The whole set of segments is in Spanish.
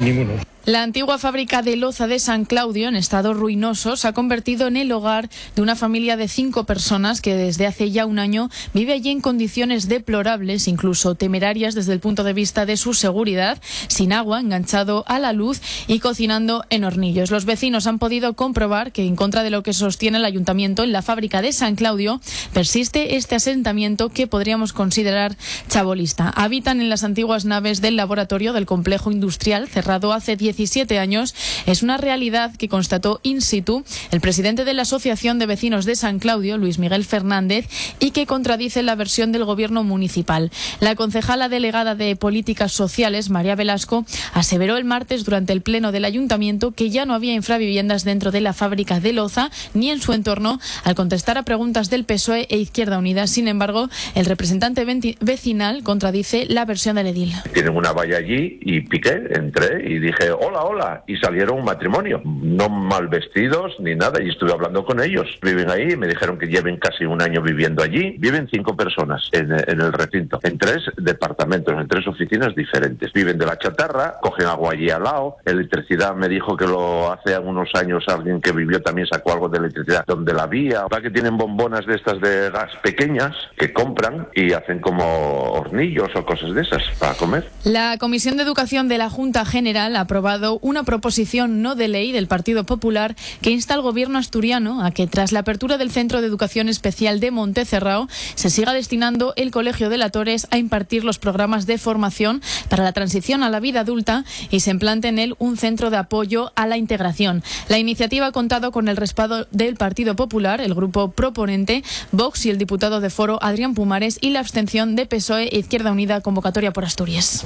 ninguno. La antigua fábrica de loza de San Claudio, en estado ruinoso, se ha convertido en el hogar de una familia de 5 personas que desde hace ya un año vive allí en condiciones deplorables, incluso temerarias desde el punto de vista de su seguridad, sin agua, enganchado a la luz y cocinando en hornillos. Los vecinos han podido comprobar que, en contra de lo que sostiene el ayuntamiento, en la fábrica de San Claudio persiste este asentamiento que podríamos considerar chabolista. Habitan en las antiguas naves del laboratorio del complejo industrial, cerrado hace 17 años. Es una realidad que constató in situ el presidente de la Asociación de Vecinos de San Claudio, Luis Miguel Fernández, y que contradice la versión del gobierno municipal. La concejala delegada de Políticas Sociales, María Velasco, aseveró el martes durante el pleno del ayuntamiento que ya no había infraviviendas dentro de la fábrica de loza ni en su entorno, al contestar a preguntas del PSOE e Izquierda Unida. Sin embargo, el representante vecinal contradice la versión del edil. Tienen una valla allí y piqué, entré y dije hola, y salieron un matrimonio, no mal vestidos ni nada, y estuve hablando con ellos. Viven ahí y me dijeron que lleven casi un año viviendo allí. Viven 5 personas en el recinto, en 3 departamentos, en 3 oficinas diferentes. Viven de la chatarra, cogen agua allí al lado. Electricidad, me dijo que lo hace algunos años alguien que vivió también sacó algo de electricidad donde la había. Va que tienen bombonas de estas de gas pequeñas que compran y hacen como hornillos o cosas de esas para comer. La Comisión de Educación de la Junta General ha aprobado una proposición no de ley del Partido Popular que insta al gobierno asturiano a que, tras la apertura del Centro de Educación Especial de Montecerrao, se siga destinando el Colegio de la Torres a impartir los programas de formación para la transición a la vida adulta y se implante en él un centro de apoyo a la integración. La iniciativa ha contado con el respaldo del Partido Popular, el grupo proponente, Vox y el diputado de Foro Adrián Pumares, y la abstención de PSOE e Izquierda Unida. Convocatoria por Asturias.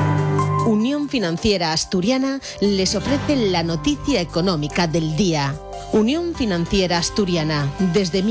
Unión Financiera Asturiana les ofrece la noticia económica del día. Unión Financiera Asturiana, desde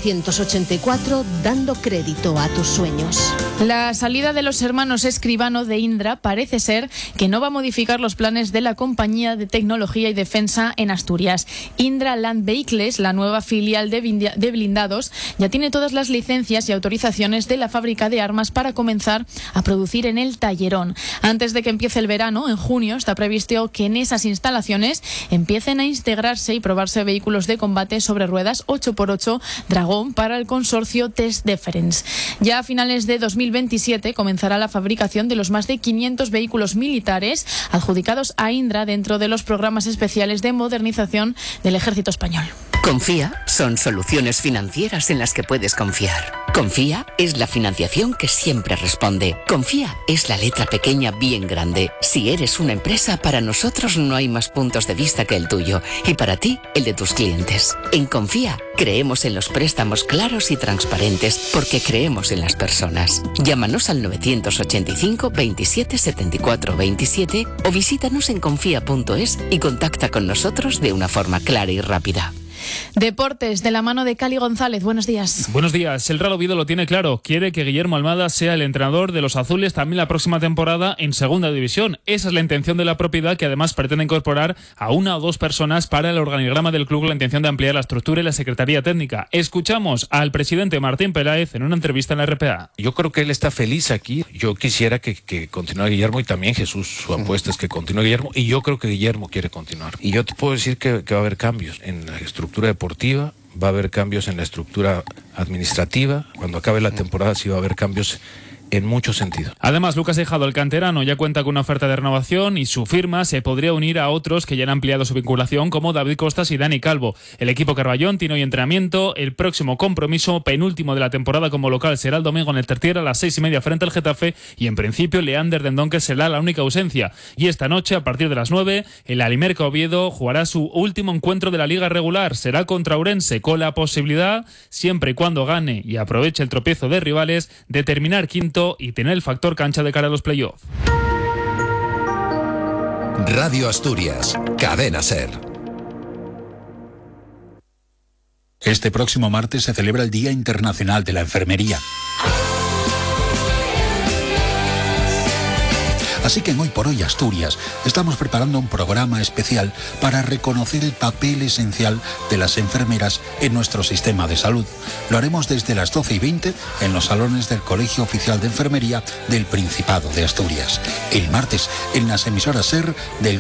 1984, dando crédito a tus sueños. La salida de los hermanos Escribano de Indra parece ser que no va a modificar los planes de la compañía de tecnología y defensa en Asturias. Indra Land Vehicles, la nueva filial de blindados, ya tiene todas las licencias y autorizaciones de la fábrica de armas para comenzar a producir en el Tallerón. Antes de que empiece el verano, en junio, está previsto que en esas instalaciones empiecen a integrarse y probarse vehículos de combate sobre ruedas 8x8 Dragón para el consorcio Test Defense. Ya a finales de 2027 comenzará la fabricación de los más de 500 vehículos militares adjudicados a Indra dentro de los programas especiales de modernización del Ejército Español. Confía son soluciones financieras en las que puedes confiar. Confía es la financiación que siempre responde. Confía es la letra pequeña bien grande. Si eres una empresa, para nosotros no hay más puntos de vista que el tuyo y para ti, el de tus clientes. En Confía creemos en los préstamos claros y transparentes porque creemos en las personas. Llámanos al 985 27 74 27 o visítanos en confía.es y contacta con nosotros de una forma clara y rápida. Deportes, de la mano de Cali González. Buenos días. Buenos días. El Real Oviedo lo tiene claro. Quiere que Guillermo Almada sea el entrenador de los azules también la próxima temporada en Segunda División. Esa es la intención de la propiedad, que además pretende incorporar a 1 o 2 personas para el organigrama del club, la intención de ampliar la estructura y la secretaría técnica. Escuchamos al presidente Martín Peláez en una entrevista en la RPA. Yo creo que él está feliz aquí. Yo quisiera que continúe Guillermo, y también Jesús, su apuesta es que continúe Guillermo, y yo creo que Guillermo quiere continuar. Y yo te puedo decir que va a haber cambios en la estructura deportiva, va a haber cambios en la estructura administrativa. Cuando acabe la temporada sí va a haber cambios en muchos sentidos. Además, Lucas Hijado, el canterano, ya cuenta con una oferta de renovación y su firma se podría unir a otros que ya han ampliado su vinculación, como David Costas y Dani Calvo. El equipo Carballón tiene hoy entrenamiento. El próximo compromiso, penúltimo de la temporada como local, será el domingo en el Tertier a las 6:30 frente al Getafe, y en principio Leander Dendonque será la única ausencia. Y esta noche, a partir de las 9, el Alimerca Oviedo jugará su último encuentro de la liga regular. Será contra Ourense, con la posibilidad, siempre y cuando gane y aproveche el tropiezo de rivales, de terminar quinto y tener el factor cancha de cara a los playoffs. Radio Asturias, Cadena SER. Este próximo martes se celebra el Día Internacional de la Enfermería. Así que en Hoy por Hoy Asturias estamos preparando un programa especial para reconocer el papel esencial de las enfermeras en nuestro sistema de salud. Lo haremos desde las 12:20 en los salones del Colegio Oficial de Enfermería del Principado de Asturias. El martes en las emisoras SER del